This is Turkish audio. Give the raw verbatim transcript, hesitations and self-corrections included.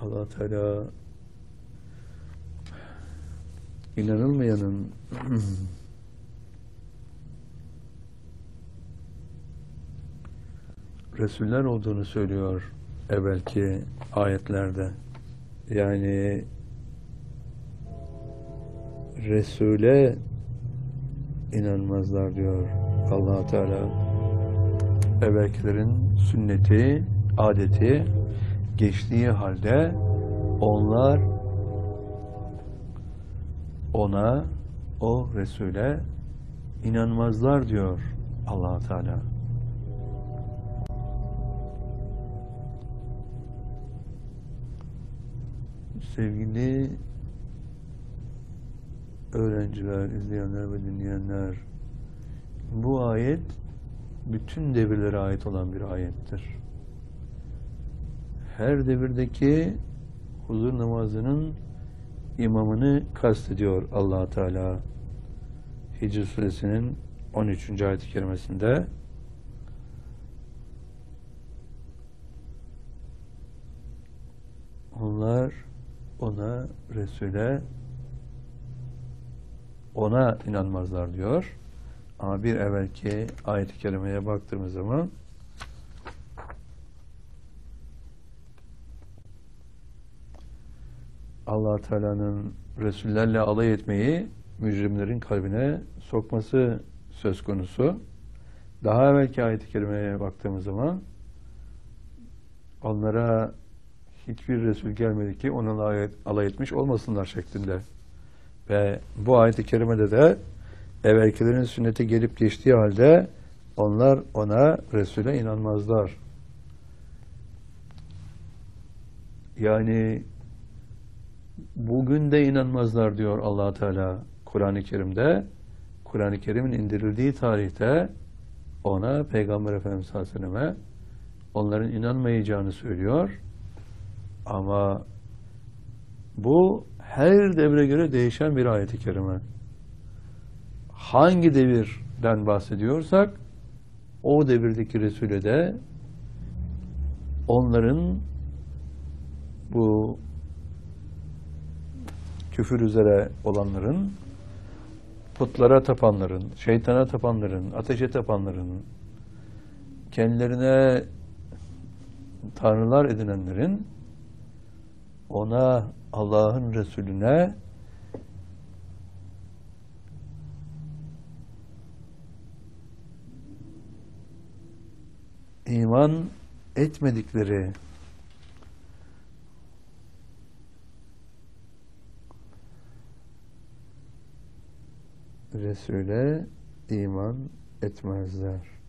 Allah Teala inanılmayanın Resuller olduğunu söylüyor evvelki ayetlerde. Yani Resul'e inanmazlar diyor Allah Teala. Evvelkilerin sünneti, adeti geçtiği halde onlar ona, o Resul'e inanmazlar diyor Allah Teala. Sevgili öğrenciler, izleyenler ve dinleyenler, bu ayet bütün devirlere ait olan bir ayettir. Her devirdeki huzur namazının imamını kastediyor Allah Teala. Hicr suresinin on üçüncü ayet-i kerimesinde onlar ona, Resul'e ona inanmazlar diyor. Ama bir evvelki ayet-i kerimeye baktığımız zaman Allah Teala'nın Resullerle alay etmeyi mücrimlerin kalbine sokması söz konusu. Daha evvelki ayet-i kerimeye baktığımız zaman onlara hiçbir Resul gelmedi ki onunla alay etmiş olmasınlar şeklinde. Ve bu ayet-i kerimede de evvelkilerin sünneti gelip geçtiği halde onlar ona, Resul'e inanmazlar. Yani bugün de inanmazlar diyor Allah Teala Kur'an-ı Kerim'de. Kur'an-ı Kerim'in indirildiği tarihte ona, Peygamber Efendimiz sallallahu aleyhi ve selleme onların inanmayacağını söylüyor. Ama bu her devre göre değişen bir ayet-i kerime. Hangi devirden bahsediyorsak o devirdeki Resul'e de onların bu küfür üzere olanların, putlara tapanların, şeytana tapanların, ateşe tapanların, kendilerine tanrılar edinenlerin ona, Allah'ın Resulüne iman etmedikleri Resul'e iman etmezler.